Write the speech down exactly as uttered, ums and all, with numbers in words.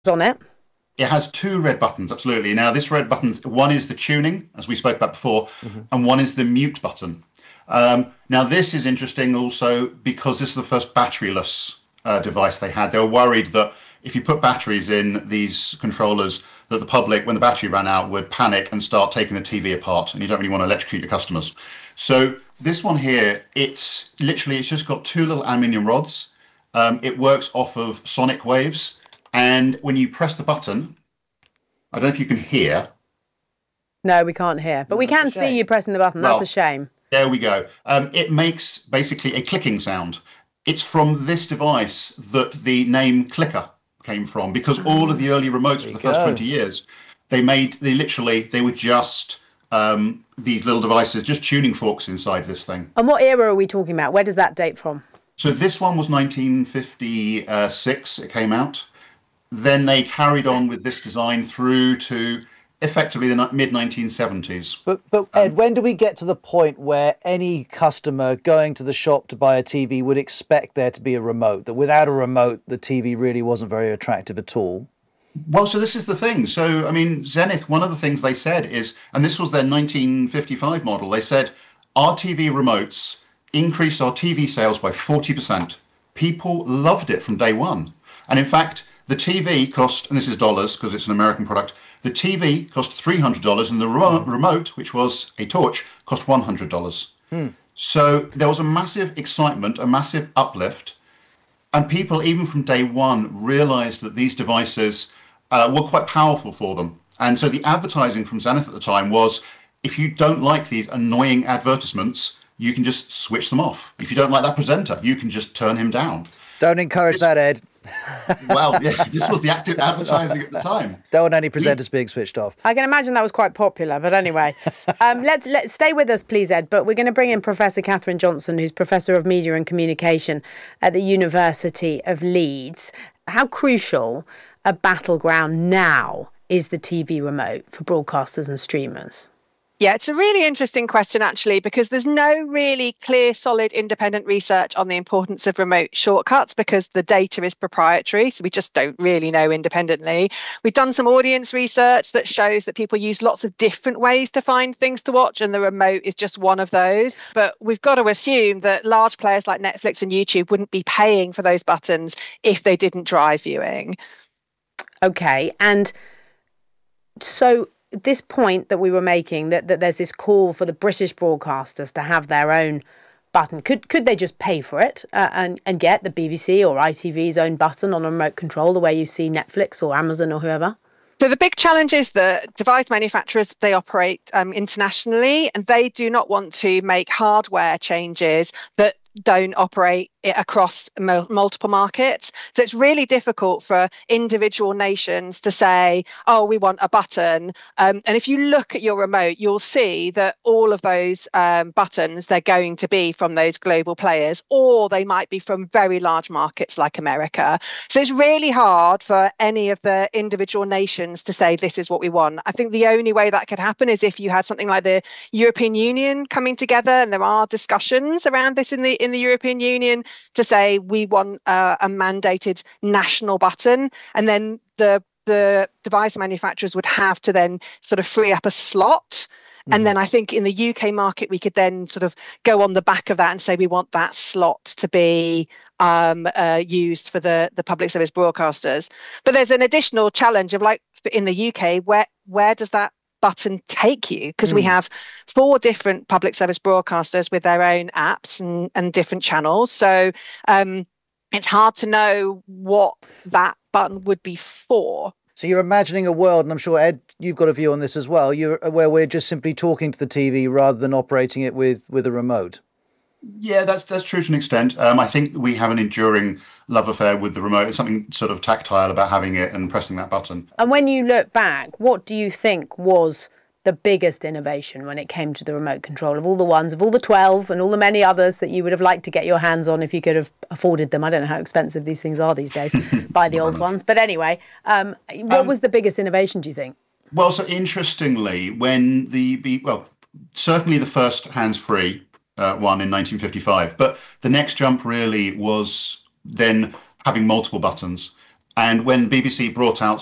on it. It has two red buttons, absolutely. Now, this red button, one is the tuning, as we spoke about before, Mhm. and one is the mute button. Um, now, this is interesting also because this is the first batteryless uh, device they had. They were worried that if you put batteries in these controllers, that the public, when the battery ran out, would panic and start taking the T V apart, and you don't really want to electrocute your customers. So this one here, it's literally, it's just got two little aluminium rods. Um, it works off of sonic waves. And when you press the button, I don't know if you can hear. No, we can't hear, but we That's a can see shame. you pressing the button. That's Well, a shame. there we go. Um, it makes basically a clicking sound. It's from this device that the name Clicker came from, because all of the early remotes for you the first go. twenty years, they made, they literally, they were just um, these little devices, just tuning forks inside this thing. And what era are we talking about? Where does that date from? So this one was nineteen fifty-six, it came out. Then they carried on with this design through to effectively the mid nineteen seventies. But but Um, Ed, when do we get to the point where any customer going to the shop to buy a T V would expect there to be a remote? That without a remote, the T V really wasn't very attractive at all. Well, so this is the thing. So, I mean, Zenith, one of the things they said is, and this was their nineteen fifty-five model, they said our T V remotes increased our T V sales by forty percent. People loved it from day one. And in fact, the T V cost, and this is dollars because it's an American product, the T V cost three hundred dollars and the remo- remote, which was a torch, cost one hundred dollars. So there was a massive excitement, a massive uplift. And people, even from day one, realized that these devices uh, were quite powerful for them. And so the advertising from Zenith at the time was, if you don't like these annoying advertisements, you can just switch them off. If you don't like that presenter, you can just turn him down. Don't encourage that, Ed. Well, yeah, this was the active advertising at the time. Don't want any presenters being switched off. I can imagine that was quite popular, but anyway, um, let's let's stay with us, please, Ed. But we're going to bring in Professor Catherine Johnson, who's Professor of Media and Communication at the University of Leeds. How crucial a battleground now is the T V remote for broadcasters and streamers? Yeah, it's a really interesting question, actually, because there's no really clear, solid, independent research on the importance of remote shortcuts because the data is proprietary. So we just don't really know independently. We've done some audience research that shows that people use lots of different ways to find things to watch, and the remote is just one of those. But we've got to assume that large players like Netflix and YouTube wouldn't be paying for those buttons if they didn't drive viewing. Okay, and so this point that we were making, that, that there's this call for the British broadcasters to have their own button. Could could they just pay for it uh, and, and get the B B C or I T V's own button on a remote control the way you see Netflix or Amazon or whoever? So the big challenge is that device manufacturers, they operate um, internationally, and they do not want to make hardware changes that don't operate it across mul- multiple markets. So it's really difficult for individual nations to say, oh, we want a button. Um, and if you look at your remote, you'll see that all of those um, buttons, they're going to be from those global players, or they might be from very large markets like America. So it's really hard for any of the individual nations to say, this is what we want. I think the only way that could happen is if you had something like the European Union coming together, and there are discussions around this in the in the European Union, to say we want uh, a mandated national button, and then the the device manufacturers would have to then sort of free up a slot. Mm-hmm. And then I think in the U K market, we could then sort of go on the back of that and say we want that slot to be um, uh, used for the, the public service broadcasters. But there's an additional challenge of, like, in the U K, where where does that button take you? Because mm. we have four different public service broadcasters with their own apps and, and different channels. So um, it's hard to know what that button would be for. So you're imagining a world, and I'm sure, Ed, you've got a view on this as well, you're, where we're just simply talking to the T V rather than operating it with, with a remote. Yeah, that's that's true to an extent. Um, I think we have an enduring love affair with the remote. It's something sort of tactile about having it and pressing that button. And when you look back, what do you think was the biggest innovation when it came to the remote control, of all the ones, of all the twelve and all the many others that you would have liked to get your hands on if you could have afforded them? I don't know how expensive these things are these days. Buy the old ones. But anyway, um, what um, was the biggest innovation, do you think? Well, so interestingly, when the, well, certainly the first hands-free Uh, one in nineteen fifty-five. But the next jump really was then having multiple buttons. And when B B C brought out